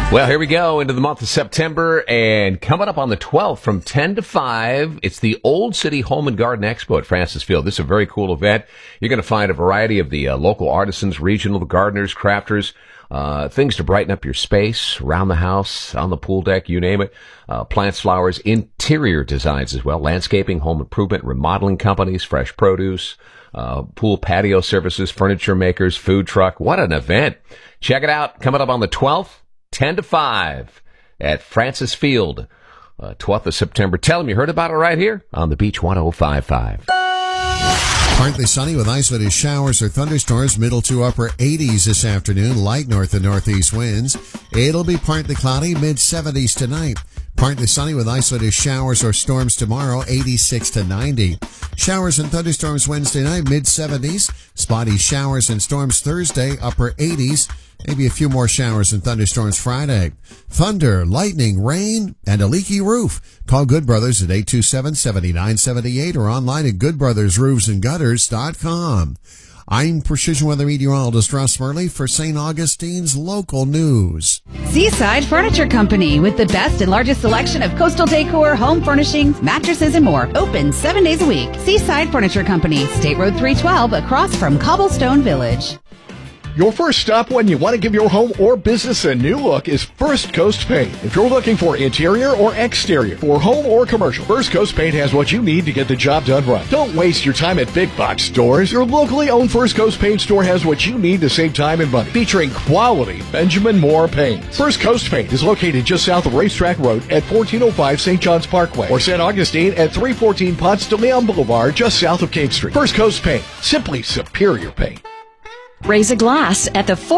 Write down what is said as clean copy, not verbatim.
Well, here we go into the month of September, and coming up on the 12th from 10 to 5, it's the Old City Home and Garden Expo at Francis Field. This is a very cool event. You're going to find a variety of the local artisans, regional gardeners, crafters, things to brighten up your space, around the house, on the pool deck, you name it. Plants, flowers, interior designs as well, landscaping, home improvement, remodeling companies, fresh produce, pool patio services, furniture makers, food truck. What an event. Check it out. Coming up on the 12th. 10 to 5 at Francis Field, 12th of September. Tell them you heard about it right here on the Beach 105.5. Partly sunny with isolated showers or thunderstorms, middle to upper 80s this afternoon, light north and northeast winds. It'll be partly cloudy, mid-70s tonight. Partly sunny with isolated showers or storms tomorrow, 86 to 90. Showers and thunderstorms Wednesday night, mid-70s. Spotty showers and storms Thursday, upper 80s. Maybe a few more showers and thunderstorms Friday. Thunder, lightning, rain, and a leaky roof. Call Good Brothers at 827-7978 or online at goodbrothersroofsandgutters.com. I'm Precision Weather Meteorologist Russ Murley for St. Augustine's Local News. Seaside Furniture Company, with the best and largest selection of coastal decor, home furnishings, mattresses, and more. Open 7 days a week. Seaside Furniture Company, State Road 312, across from Cobblestone Village. Your first stop when you want to give your home or business a new look is First Coast Paint. If you're looking for interior or exterior, for home or commercial, First Coast Paint has what you need to get the job done right. Don't waste your time at big box stores. Your locally owned First Coast Paint store has what you need to save time and money. Featuring quality Benjamin Moore paint. First Coast Paint is located just south of Racetrack Road at 1405 St. John's Parkway, or St. Augustine at 314 Ponce de Leon Boulevard, just south of Cape Street. First Coast Paint, simply superior paint. Raise a glass at the